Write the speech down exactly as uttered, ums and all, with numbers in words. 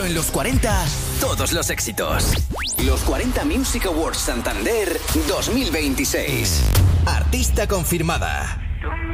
en los cuarenta, todos los éxitos. Los cuarenta Music Awards Santander dos mil veintiséis. Artista confirmada.